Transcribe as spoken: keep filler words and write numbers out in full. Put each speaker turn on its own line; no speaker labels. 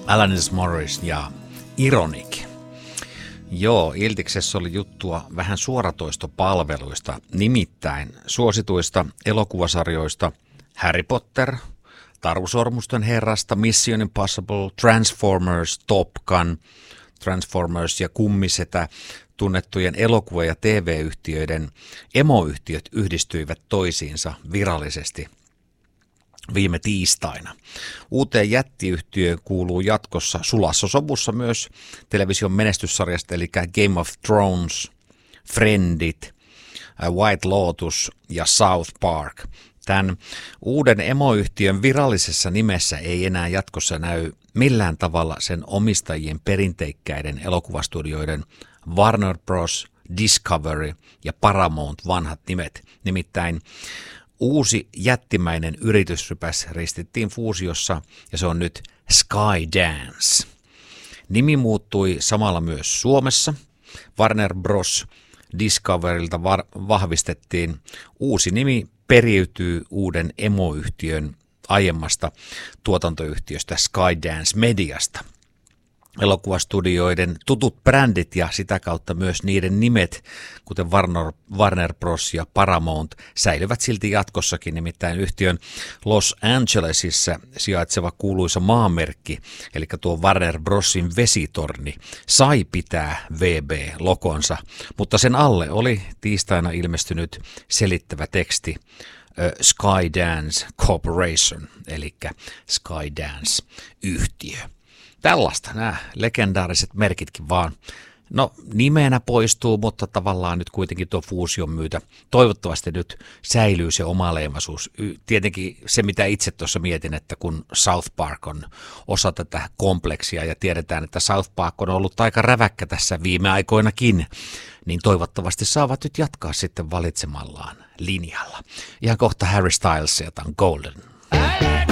Alanis Morris ja Ironic. Joo, Iltiksessä oli juttua vähän suoratoistopalveluista, nimittäin suosituista elokuvasarjoista Harry Potter, Taru Sormusten herrasta, Mission Impossible, Transformers, Top Gun, Transformers ja Kummisetä. Tunnettujen elokuva- ja T V-yhtiöiden emoyhtiöt yhdistyivät toisiinsa virallisesti viime tiistaina. Uuteen jättiyhtiöön kuuluu jatkossa sulassa sovussa myös television menestyssarjasta, eli Game of Thrones, Friendit, White Lotus ja South Park. Tämän uuden emoyhtiön virallisessa nimessä ei enää jatkossa näy millään tavalla sen omistajien perinteikkäiden elokuvastudioiden Warner Bros., Discovery ja Paramount vanhat nimet. Nimittäin uusi jättimäinen yritysrypäs ristittiin fuusiossa ja se on nyt Skydance. Nimi muuttui samalla myös Suomessa. Warner Bros. Discoverylta var- vahvistettiin uusi nimi periytyy uuden emoyhtiön aiemmasta tuotantoyhtiöstä Skydance Mediasta. Elokuvastudioiden tutut brändit ja sitä kautta myös niiden nimet, kuten Warner, Warner Bros. Ja Paramount, säilyvät silti jatkossakin, nimittäin yhtiön Los Angelesissa sijaitseva kuuluisa maamerkki, eli tuo Warner Brosin vesitorni, sai pitää V B-logonsa, mutta sen alle oli tiistaina ilmestynyt selittävä teksti Skydance Corporation, eli Skydance-yhtiö. Tällaista nämä legendaariset merkitkin vaan. No nimenä poistuu, mutta tavallaan nyt kuitenkin tuo fuusion myötä toivottavasti nyt säilyy se oma leimaisuus. Tietenkin se, mitä itse tuossa mietin, että kun South Park on osa tätä kompleksia ja tiedetään, että South Park on ollut aika räväkkä tässä viime aikoinakin, niin toivottavasti saavat nyt jatkaa sitten valitsemallaan linjalla. Ihan kohta Harry Styles ja tämän Golden.